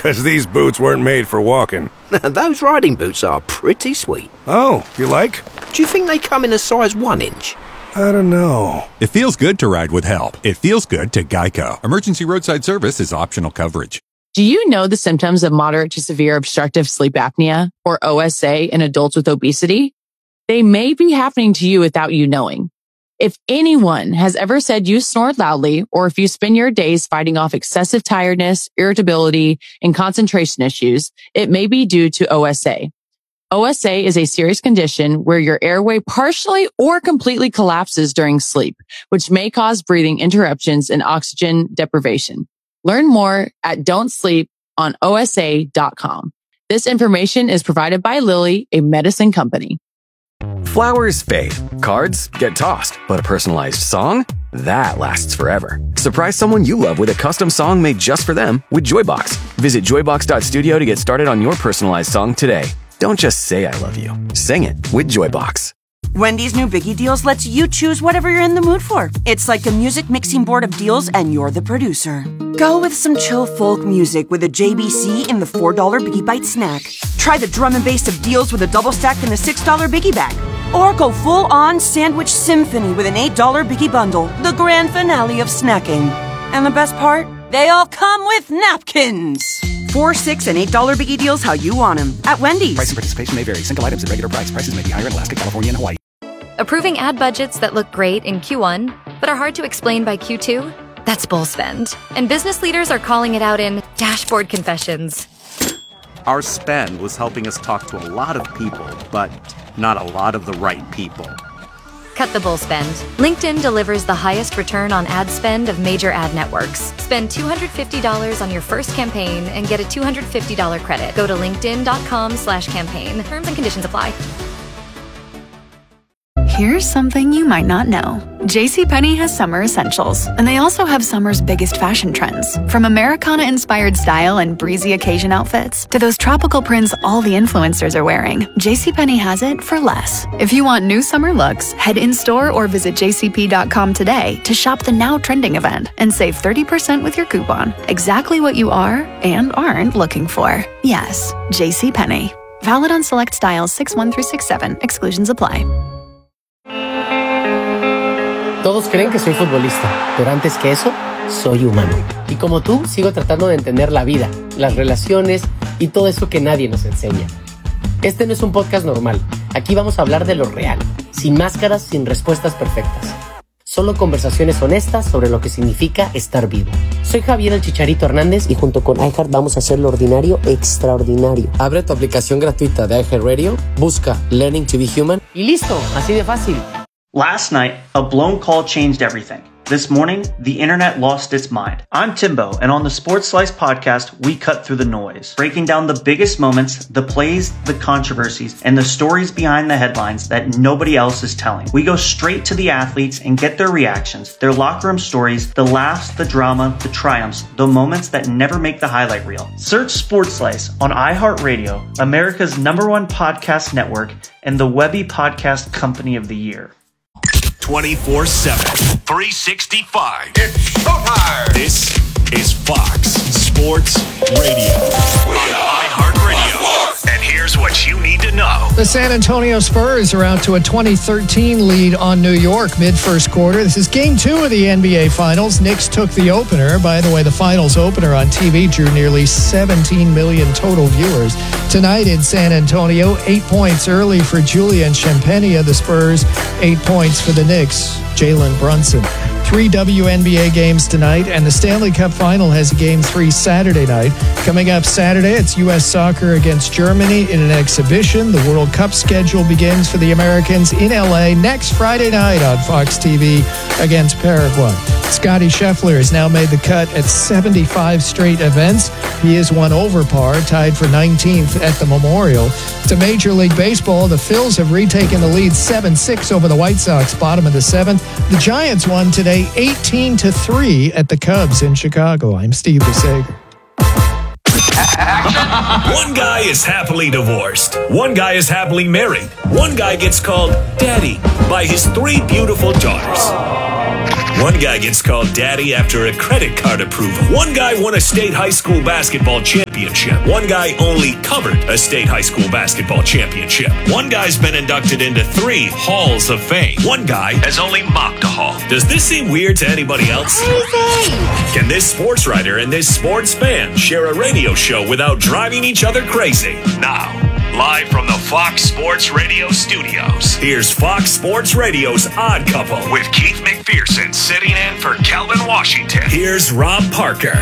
'cause these boots weren't made for walking. Those riding boots are pretty sweet. Oh, you like? Do you think they come in a size 1 inch? I don't know. It feels good to ride with help. It feels good to Geico. Emergency roadside service is optional coverage. Do you know the symptoms of moderate to severe obstructive sleep apnea, or OSA, in adults with obesity? They may be happening to you without you knowing. If anyone has ever said you snore loudly, or if you spend your days fighting off excessive tiredness, irritability, and concentration issues, it may be due to OSA. OSA is a serious condition where your airway partially or completely collapses during sleep, which may cause breathing interruptions and oxygen deprivation. Learn more at don'tsleeponosa.com. This information is provided by Lilly, a medicine company. Flowers fade, cards get tossed, but a personalized song? That lasts forever. Surprise someone you love with a custom song made just for them with Joybox. Visit joybox.studio to get started on your personalized song today. Don't just say I love you. Sing it with Joybox. Wendy's new Biggie Deals lets you choose whatever you're in the mood for. It's like a music mixing board of deals, and you're the producer. Go with some chill folk music with a JBC in the $4 Biggie Bite snack. Try the drum and bass of deals with a double stack in the $6 Biggie bag. Or go full-on sandwich symphony with an $8 Biggie bundle, the grand finale of snacking. And the best part? They all come with napkins. $4, $6, and $8 Biggie Deals how you want them at Wendy's. Price and participation may vary. Single items at regular price. Prices may be higher in Alaska, California, and Hawaii. Approving ad budgets that look great in Q1, but are hard to explain by Q2? That's bull spend. And business leaders are calling it out in dashboard confessions. Our spend was helping us talk to a lot of people, but not a lot of the right people. Cut the bull spend. LinkedIn delivers the highest return on ad spend of major ad networks. Spend $250 on your first campaign and get a $250 credit. Go to linkedin.com/campaign. Terms and conditions apply. Here's something you might not know. JCPenney has summer essentials, and they also have summer's biggest fashion trends. From Americana-inspired style and breezy occasion outfits to those tropical prints all the influencers are wearing, JCPenney has it for less. If you want new summer looks, head in-store or visit jcp.com today to shop the now trending event and save 30% with your coupon. Exactly what you are and aren't looking for. Yes, JCPenney. Valid on select styles 6-1 through 6-7. Exclusions apply. Todos creen que soy futbolista, pero antes que eso, soy humano. Y como tú, sigo tratando de entender la vida, las relaciones y todo eso que nadie nos enseña. Este no es un podcast normal. Aquí vamos a hablar de lo real, sin máscaras, sin respuestas perfectas. Solo conversaciones honestas sobre lo que significa estar vivo. Soy Javier el Chicharito Hernández y junto con iHeart vamos a hacer lo ordinario extraordinario. Abre tu aplicación gratuita de iHeartRadio, busca Learning to be Human y listo, así de fácil. Last night, a blown call changed everything. This morning, the internet lost its mind. I'm Timbo, and on the Sports Slice podcast, we cut through the noise, breaking down the biggest moments, the plays, the controversies, and the stories behind the headlines that nobody else is telling. We go straight to the athletes and get their reactions, their locker room stories, the laughs, the drama, the triumphs, the moments that never make the highlight reel. Search Sports Slice on iHeartRadio, America's #1 podcast network, and the Webby Podcast Company of the Year. 24/7, 365. It's showtime. This is Fox Sports Radio on iHeartRadio. And here's what you need to know. The San Antonio Spurs are out to a 20-13 lead on New York mid-first quarter. This is Game 2 of the NBA Finals. Knicks took the opener. By the way, the Finals opener on TV drew nearly 17 million total viewers. Tonight in San Antonio, 8 points early for Julian Champagna. The Spurs, 8 points for the Knicks. Jalen Brunson. 3 WNBA games tonight, and the Stanley Cup Final has Game 3 Saturday night. Coming up Saturday, it's U.S. Soccer against Germany in an exhibition. The World Cup schedule begins for the Americans in L.A. next Friday night on Fox TV against Paraguay. Scottie Scheffler has now made the cut at 75 straight events. He is one over par, tied for 19th at the Memorial. To Major League Baseball, the Phils have retaken the lead 7-6 over the White Sox, bottom of the 7th. The Giants won today 18-3 at the Cubs in Chicago. I'm Steve DeSager. One guy is happily divorced. One guy is happily married. One guy gets called Daddy by his 3 beautiful daughters. One guy gets called daddy after a credit card approval. One guy won a state high school basketball championship. One guy only covered a state high school basketball championship. One guy's been inducted into 3 halls of fame. One guy has only mopped a hall. Does this seem weird to anybody else? Can this sports writer and this sports fan share a radio show without driving each other crazy? Now, live from the Fox Sports Radio studios, here's Fox Sports Radio's Odd Couple with Keith McPherson sitting in for Calvin Washington. Here's Rob Parker.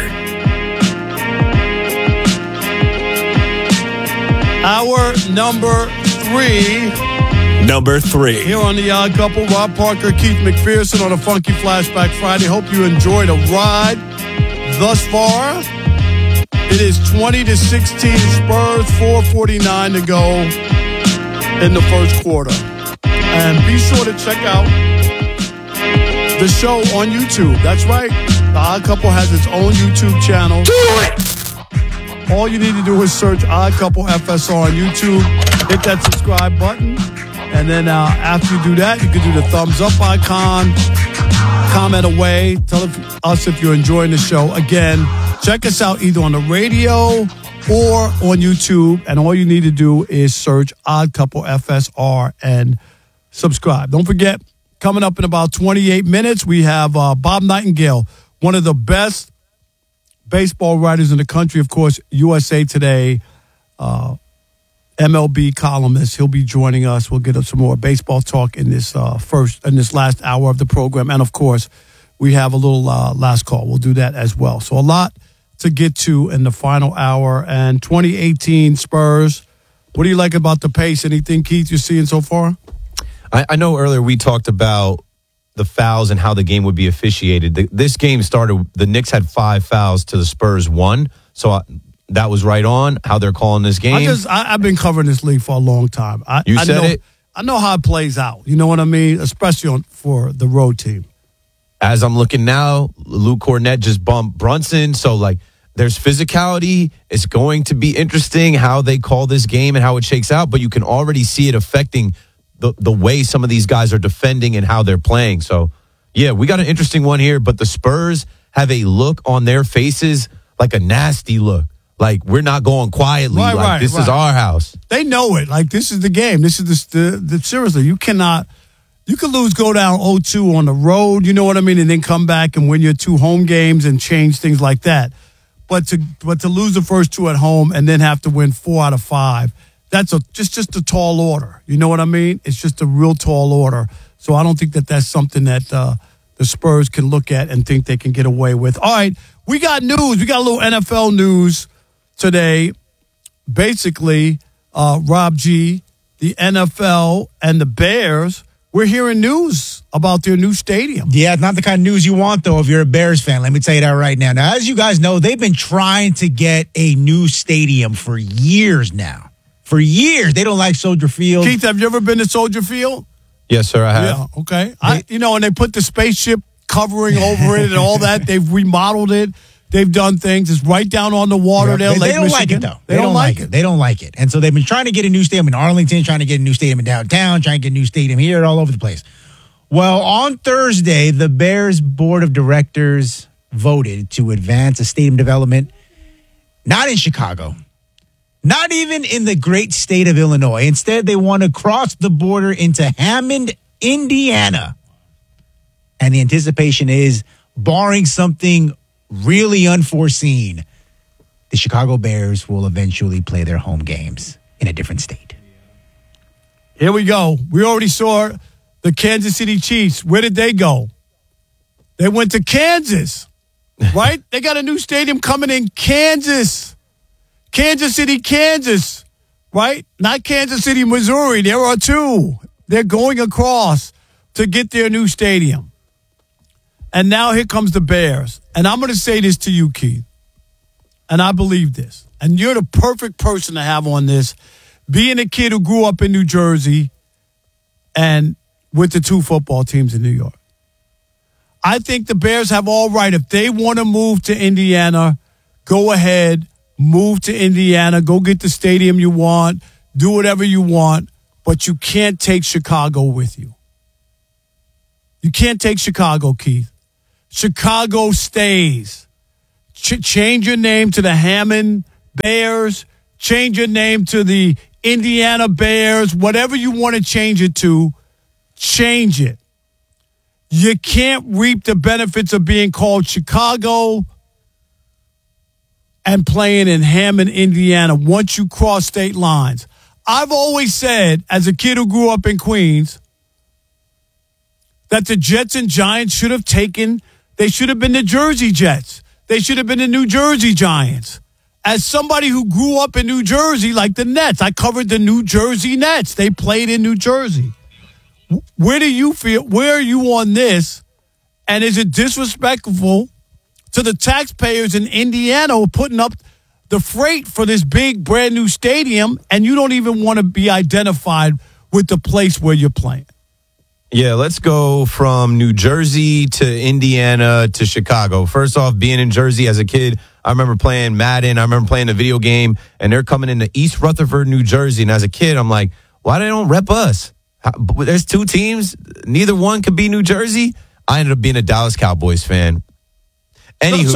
Our number 3. Number 3. Here on the Odd Couple, Rob Parker, Keith McPherson on a Funky Flashback Friday. Hope you enjoyed a ride thus far. It is 20-16 Spurs, 4:49 to go in the first quarter. And be sure to check out the show on YouTube. That's right. The Odd Couple has its own YouTube channel. Do it! All you need to do is search Odd Couple FSR on YouTube. Hit that subscribe button. And then after you do that, you can do the thumbs up icon. Comment away. Tell us if you're enjoying the show. Again, check us out either on the radio or on YouTube. And all you need to do is search Odd Couple FSR and subscribe. Don't forget, coming up in about 28 minutes, we have Bob Nightingale, one of the best baseball writers in the country. Of course, USA Today, MLB columnist. He'll be joining us. We'll get up some more baseball talk in this last hour of the program. And, of course, we have a little last call. We'll do that as well. So a lot to get to in the final hour. And 2018 Spurs, what do you like about the pace? Anything, Keith, you're seeing so far? I know earlier we talked about the fouls and how the game would be officiated. This game started, the Knicks had 5 fouls to the Spurs 1. So that was right on how they're calling this game. I've been covering this league for a long time. I know how it plays out. You know what I mean? Especially for the road team. As I'm looking now, Luke Cornett just bumped Brunson. So, there's physicality. It's going to be interesting how they call this game and how it shakes out. But you can already see it affecting the way some of these guys are defending and how they're playing. So, yeah, we got an interesting one here. But the Spurs have a look on their faces, like a nasty look. Like, we're not going quietly. This is our house. They know it. This is the game. This is seriously, you can go down 0-2 on the road, you know what I mean, and then come back and win your 2 home games and change things like that. But to lose the first 2 at home and then have to win 4 out of 5, that's just a tall order. You know what I mean? It's just a real tall order. So I don't think that's something that the Spurs can look at and think they can get away with. All right, we got news. We got a little NFL news today. Basically, Rob G., the NFL and the Bears, we're hearing news about their new stadium. Yeah, not the kind of news you want, though, if you're a Bears fan. Let me tell you that right now. Now, as you guys know, they've been trying to get a new stadium for years now. For years. They don't like Soldier Field. Keith, have you ever been to Soldier Field? Yes, sir, I have. Yeah, okay. And they put the spaceship covering over it and all that. They've remodeled it. They've done things. It's right down on the water there. They don't like it, though. They don't like it. They don't like it. And so they've been trying to get a new stadium in Arlington, trying to get a new stadium in downtown, trying to get a new stadium here, all over the place. Well, on Thursday, the Bears Board of Directors voted to advance a stadium development, not in Chicago, not even in the great state of Illinois. Instead, they want to cross the border into Hammond, Indiana. And the anticipation is, barring something really unforeseen, the Chicago Bears will eventually play their home games in a different state. Here we go. We already saw the Kansas City Chiefs. Where did they go? They went to Kansas, right? They got a new stadium coming in Kansas. Kansas City, Kansas, right? Not Kansas City, Missouri. There are 2. They're going across to get their new stadium. And now here comes the Bears. And I'm going to say this to you, Keith. And I believe this. And you're the perfect person to have on this. Being a kid who grew up in New Jersey and with the 2 football teams in New York. I think the Bears have all right. If they want to move to Indiana, go ahead, move to Indiana, go get the stadium you want, do whatever you want, but you can't take Chicago with you. You can't take Chicago, Keith. Chicago stays. Change your name to the Hammond Bears. Change your name to the Indiana Bears. Whatever you want to change it to, change it. You can't reap the benefits of being called Chicago and playing in Hammond, Indiana once you cross state lines. I've always said, as a kid who grew up in Queens, that the Jets and Giants should have been the Jersey Jets. They should have been the New Jersey Giants. As somebody who grew up in New Jersey, like the Nets, I covered the New Jersey Nets. They played in New Jersey. Where do you feel? Where are you on this? And is it disrespectful to the taxpayers in Indiana who are putting up the freight for this big brand new stadium, and you don't even want to be identified with the place where you're playing? Yeah, let's go from New Jersey to Indiana to Chicago. First off, being in Jersey as a kid, I remember playing Madden. I remember playing a video game, and they're coming into East Rutherford, New Jersey. And as a kid, I'm like, why they don't rep us? There's two teams. Neither one could be New Jersey. I ended up being a Dallas Cowboys fan. Anywho,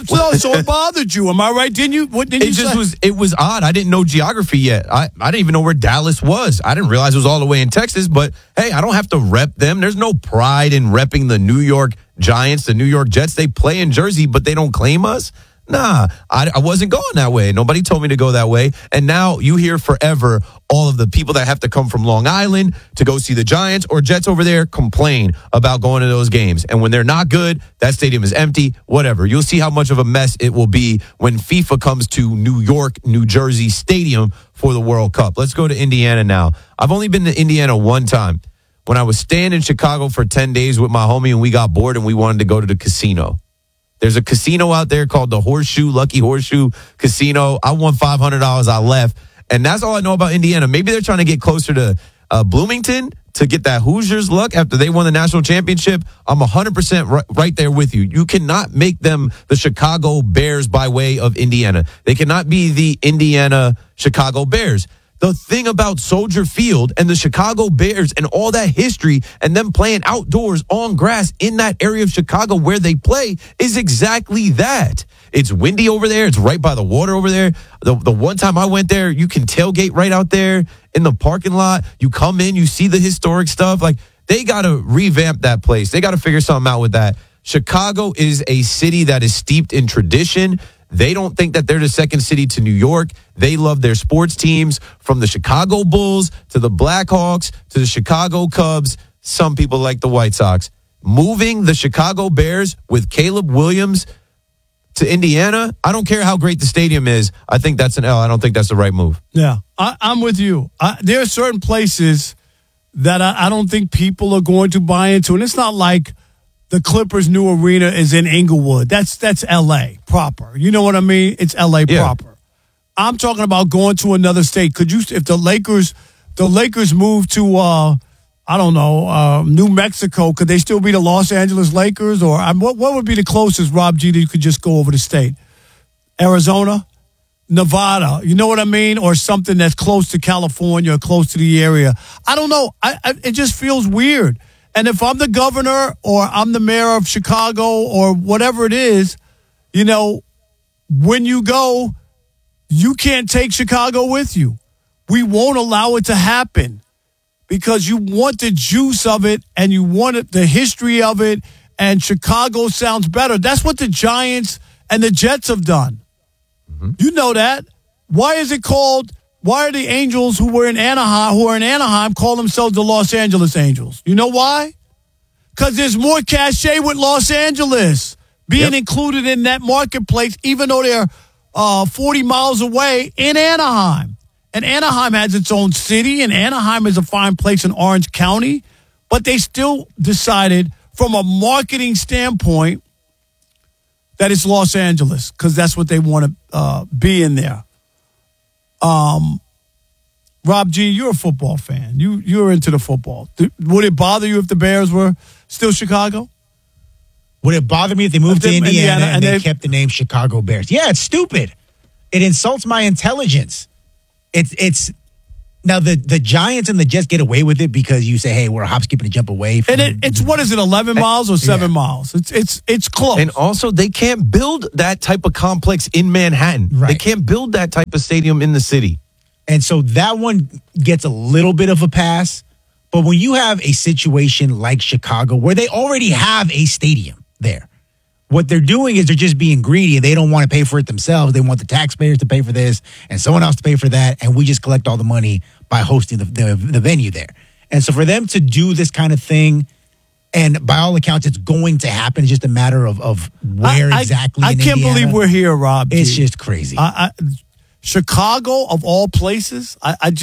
so it bothered you. Am I right? Didn't you? What did you say? It was odd. I didn't know geography yet. I didn't even know where Dallas was. I didn't realize it was all the way in Texas. But hey, I don't have to rep them. There's no pride in repping the New York Giants, the New York Jets. They play in Jersey, but they don't claim us. Nah, I wasn't going that way. Nobody told me to go that way. And now you hear forever all of the people that have to come from Long Island to go see the Giants or Jets over there complain about going to those games. And when they're not good, that stadium is empty, whatever. You'll see how much of a mess it will be when FIFA comes to New York, New Jersey Stadium for the World Cup. Let's go to Indiana now. I've only been to Indiana one time. When I was staying in Chicago for 10 days with my homie and we got bored and we wanted to go to the casino. There's a casino out there called the Lucky Horseshoe Casino. I won $500. I left. And that's all I know about Indiana. Maybe they're trying to get closer to Bloomington to get that Hoosiers luck after they won the national championship. I'm 100% right there with you. You cannot make them the Chicago Bears by way of Indiana. They cannot be the Indiana Chicago Bears. The thing about Soldier Field and the Chicago Bears and all that history and them playing outdoors on grass in that area of Chicago where they play is exactly that. It's windy over there. It's right by the water over there. The one time I went there, you can tailgate right out there in the parking lot. You come in, you see the historic stuff. Like, they got to revamp that place. They got to figure something out with that. Chicago is a city that is steeped in tradition. They don't think that they're the second city to New York. They love their sports teams, from the Chicago Bulls to the Blackhawks to the Chicago Cubs. Some people like the White Sox. Moving the Chicago Bears with Caleb Williams to Indiana, I don't care how great the stadium is. I think that's an L. I don't think that's the right move. Yeah, I'm with you. There are certain places that I don't think people are going to buy into. And it's not like the Clippers' new arena is in Inglewood. That's L.A. proper. You know what I mean? It's L.A. proper. I'm talking about going to another state. Could you, if the Lakers move to, New Mexico, could they still be the Los Angeles Lakers? Or what would be the closest, Rob G, that you could just go over the state? Arizona? Nevada? You know what I mean? Or something that's close to California or close to the area. I don't know. It just feels weird. And if I'm the governor or I'm the mayor of Chicago or whatever it is, you know, when you go, you can't take Chicago with you. We won't allow it to happen because you want the juice of it and you want the history of it, and Chicago sounds better. That's what the Giants and the Jets have done. Mm-hmm. You know that. Why are the Angels who are in Anaheim call themselves the Los Angeles Angels? You know why? Because there's more cachet with Los Angeles being included in that marketplace, even though they're 40 miles away in Anaheim. And Anaheim has its own city, and Anaheim is a fine place in Orange County. But they still decided from a marketing standpoint that it's Los Angeles because that's what they want to be in there. Rob G, you're a football fan. You're into the football. Would it bother you if the Bears were still Chicago? Would it bother me if they moved to Indiana and they kept the name Chicago Bears? Yeah, it's stupid. It insults my intelligence. It's Now, the Giants and the Jets get away with it because you say, hey, we're a hop, skip, and a jump away. And it's what is it, 11 miles or 7 miles? It's close. And also, they can't build that type of complex in Manhattan. Right. They can't build that type of stadium in the city. And so that one gets a little bit of a pass. But when you have a situation like Chicago where they already have a stadium there, what they're doing is they're just being greedy and they don't want to pay for it themselves. They want the taxpayers to pay for this and someone else to pay for that. And we just collect all the money by hosting the venue there. And so for them to do this kind of thing, and by all accounts, it's going to happen. It's just a matter of where exactly I in can't Indiana. believe we're here, Rob. It's just crazy. Chicago, of all places, and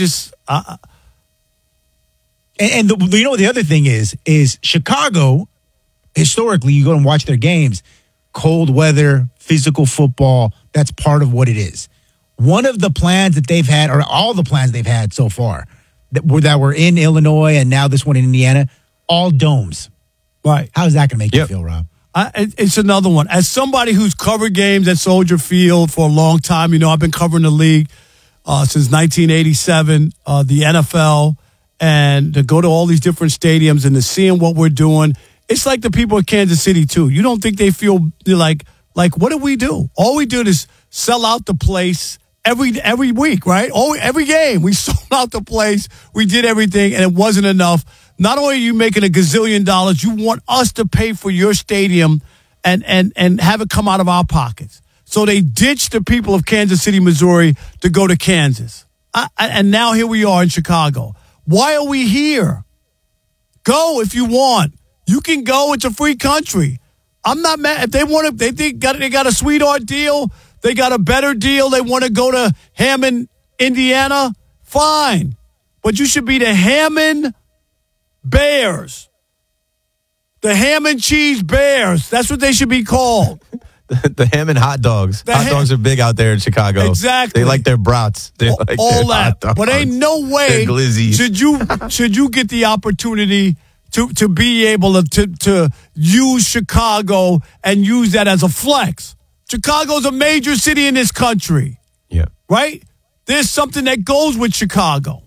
the other thing is Chicago, historically, you go and watch their games, cold weather, physical football, that's part of what it is. One of the plans that they've had, or all the plans they've had so far, that were in Illinois and now this one in Indiana, all domes. Right. How's that going to make you feel, Rob? It's another one. As somebody who's covered games at Soldier Field for a long time, I've been covering the league since 1987, the NFL, and to go to all these different stadiums and to seeing what we're doing. It's like the people of Kansas City, too. You don't think they feel like what do we do? All we did is sell out the place every week, right? Every game, we sold out the place. We did everything, and it wasn't enough. Not only are you making $1 gazillion, you want us to pay for your stadium and have it come out of our pockets. So they ditched the people of Kansas City, Missouri to go to Kansas. And now here we are in Chicago. Why are we here? Go if you want. You can go. It's a free country. I'm not mad. If they want to, they got a sweetheart deal. They got a better deal. They want to go to Hammond, Indiana. Fine. But you should be the Hammond Bears. The ham and cheese Bears. That's what they should be called. The Hammond hot dogs. Hot dogs are big out there in Chicago. Exactly. They like their brats. They like all their that. hot dogs. But ain't no way glizzies. should you get the opportunity to be able to use Chicago and use that as a flex. Chicago's a major city in this country. Yeah. Right? There's something that goes with Chicago.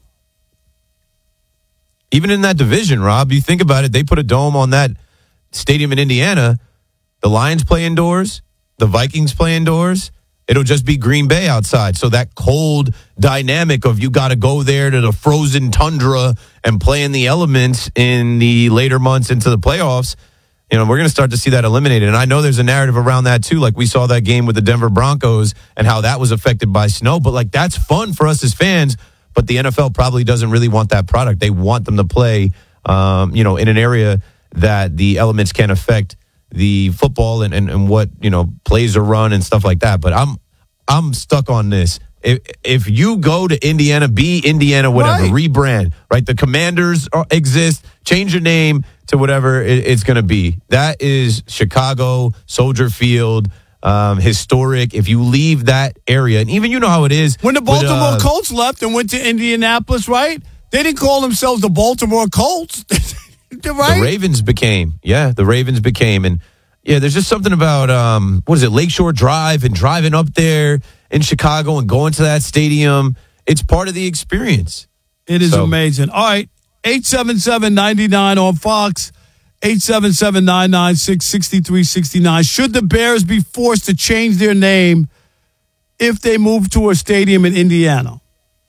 Even in that division, Rob, you think about it, they put a dome on that stadium in Indiana. The Lions play indoors. The Vikings play indoors. It'll just be Green Bay outside. So that cold dynamic of you got to go there to the frozen tundra and play in the elements in the later months into the playoffs, we're going to start to see that eliminated. And I know there's a narrative around that too. Like we saw that game with the Denver Broncos and how that was affected by snow. But that's fun for us as fans. But the NFL probably doesn't really want that product. They want them to play, in an area that the elements can affect the football and what, plays are run and stuff like that. But I'm stuck on this. If you go to Indiana, be Indiana, whatever, rebrand, right? The Commanders exist, change your name to whatever it's going to be. That is Chicago, Soldier Field, historic. If you leave that area, and even how it is. When the Baltimore Colts left and went to Indianapolis, right? They didn't call themselves the Baltimore Colts. Right? The Ravens became. And there's just something about, Lakeshore Drive and driving up there in Chicago and going to that stadium. It's part of the experience. It is amazing. All right, 877-99 on Fox, 877-996-6369. Should the Bears be forced to change their name if they move to a stadium in Indiana?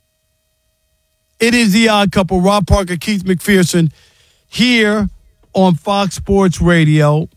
It is the Odd Couple, Rob Parker, Keith McPherson, here on Fox Sports Radio,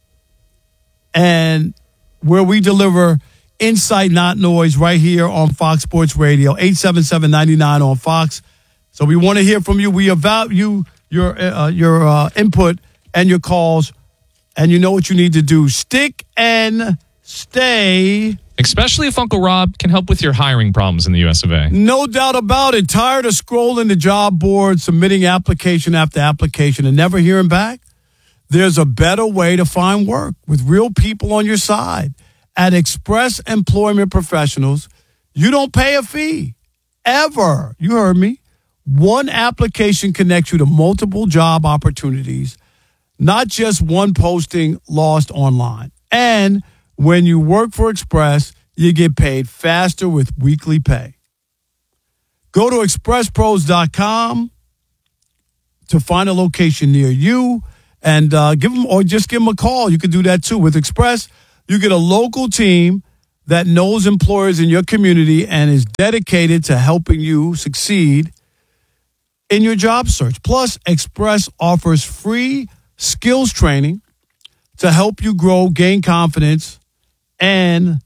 and where we deliver insight, not noise, right here on Fox Sports Radio, 877-99 on Fox. So we want to hear from you. We value your input and your calls, and you know what you need to do. Stick and stay. Especially if Uncle Rob can help with your hiring problems in the US of A. No doubt about it. Tired of scrolling the job board, submitting application after application and never hearing back? There's a better way to find work with real people on your side. At Express Employment Professionals, you don't pay a fee. Ever. You heard me. One application connects you to multiple job opportunities, not just one posting lost online. And when you work for Express, you get paid faster with weekly pay. Go to expresspros.com to find a location near you and give them a call. You can do that too. With Express, you get a local team that knows employers in your community and is dedicated to helping you succeed in your job search. Plus, Express offers free skills training to help you grow, gain confidence, and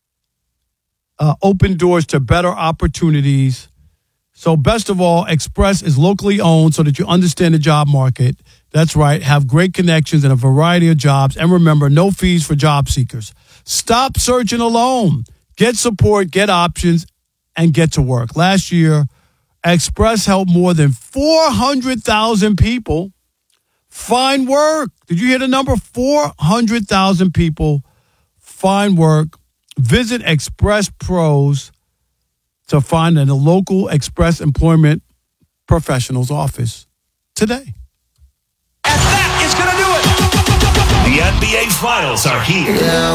open doors to better opportunities. So best of all, Express is locally owned so that you understand the job market. That's right. Have great connections in a variety of jobs. And remember, no fees for job seekers. Stop searching alone. Get support, get options, and get to work. Last year, Express helped more than 400,000 people find work. Did you hear the number? 400,000 people find work. Visit Express Pros to find a local Express Employment Professionals office today. And that is going to do it. The NBA Finals are here.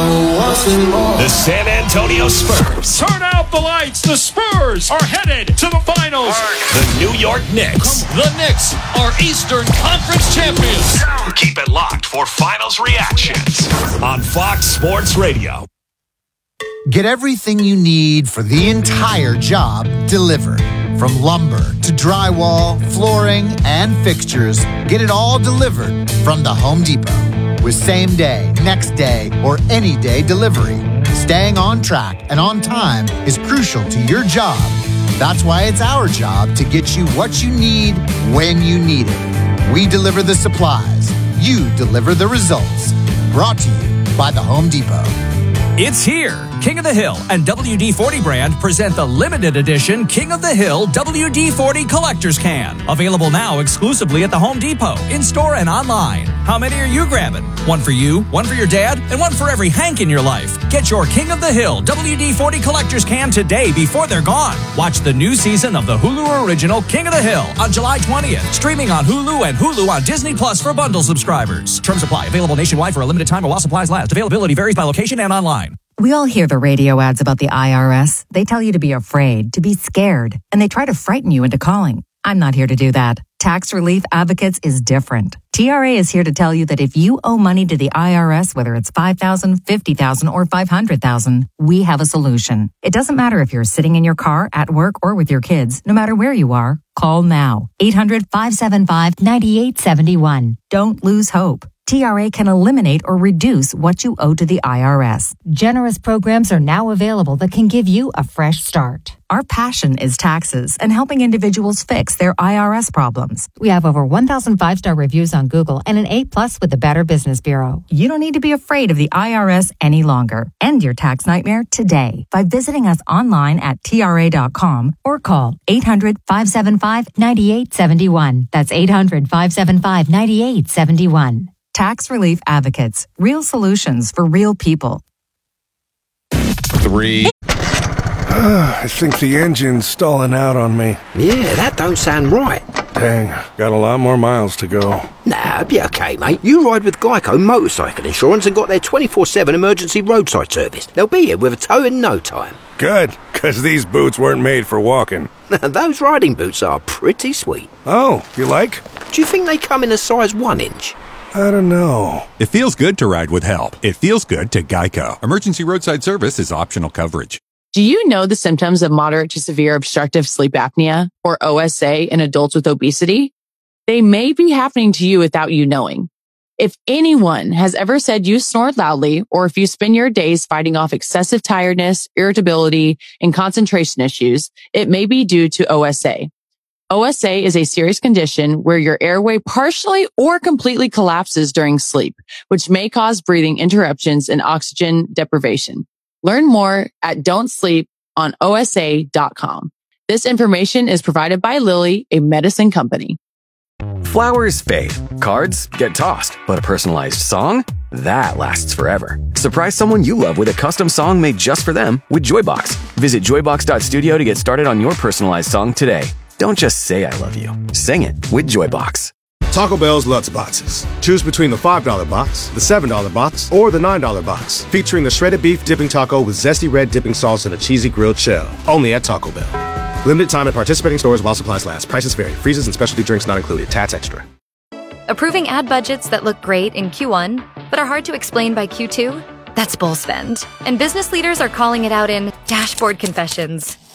The San Antonio Spurs. Turn out the lights. The Spurs are headed to the finals. The New York Knicks. The Knicks are Eastern Conference champions. Keep it locked for Finals reactions on Fox Sports Radio. Get everything you need for the entire job delivered. From lumber to drywall, flooring, and fixtures, get it all delivered from the Home Depot. With same day, next day, or any day delivery, staying on track and on time is crucial to your job. That's why it's our job to get you what you need when you need it. We deliver the supplies. You deliver the results. Brought to you by the Home Depot. It's here. King of the Hill and WD-40 brand present the limited edition King of the Hill WD-40 Collector's Can. Available now exclusively at the Home Depot, in-store and online. How many are you grabbing? One for you, one for your dad, and one for every Hank in your life. Get your King of the Hill WD-40 Collector's Can today before they're gone. Watch the new season of the Hulu original King of the Hill on July 20th. Streaming on Hulu and Hulu on Disney Plus for bundle subscribers. Terms apply. Available nationwide for a limited time or while supplies last. Availability varies by location and online. We all hear the radio ads about the IRS. They tell you to be afraid, to be scared, and they try to frighten you into calling. I'm not here to do that. Tax Relief Advocates is different. TRA is here to tell you that if you owe money to the IRS, whether it's $5,000, $50,000, or $500,000, we have a solution. It doesn't matter if you're sitting in your car, at work, or with your kids. No matter where you are, call now. 800-575-9871. Don't lose hope. TRA can eliminate or reduce what you owe to the IRS. Generous programs are now available that can give you a fresh start. Our passion is taxes and helping individuals fix their IRS problems. We have over 1,000 5-star reviews on Google and an A+ with the Better Business Bureau. You don't need to be afraid of the IRS any longer. End your tax nightmare today by visiting us online at TRA.com or call 800-575-9871. That's 800-575-9871. Tax Relief Advocates. Real solutions for real people. 3. I think the engine's stalling out on me. Yeah, that don't sound right. Dang, got a lot more miles to go. Nah, be okay, mate. You ride with Geico Motorcycle Insurance and got their 24/7 emergency roadside service. They'll be here with a tow in no time. Good, because these boots weren't made for walking. Those riding boots are pretty sweet. Oh, you like? Do you think they come in a size 1 inch? I don't know. It feels good to ride with help. It feels good to Geico. Emergency roadside service is optional coverage. Do you know the symptoms of moderate to severe obstructive sleep apnea, or OSA, in adults with obesity? They may be happening to you without you knowing. If anyone has ever said you snore loudly, or if you spend your days fighting off excessive tiredness, irritability, and concentration issues, it may be due to OSA. OSA is a serious condition where your airway partially or completely collapses during sleep, which may cause breathing interruptions and oxygen deprivation. Learn more at don'tsleeponosa.com. This information is provided by Lilly, a medicine company. Flowers fade, cards get tossed, but a personalized song? That lasts forever. Surprise someone you love with a custom song made just for them with Joybox. Visit joybox.studio to get started on your personalized song today. Don't just say I love you. Sing it with Joybox. Taco Bell's Lutz Boxes. Choose between the $5 box, the $7 box, or the $9 box. Featuring the shredded beef dipping taco with zesty red dipping sauce and a cheesy grilled shell. Only at Taco Bell. Limited time at participating stores while supplies last. Prices vary. Freezes and specialty drinks not included. Tats extra. Approving ad budgets that look great in Q1, but are hard to explain by Q2? That's bull spend. And business leaders are calling it out in dashboard confessions.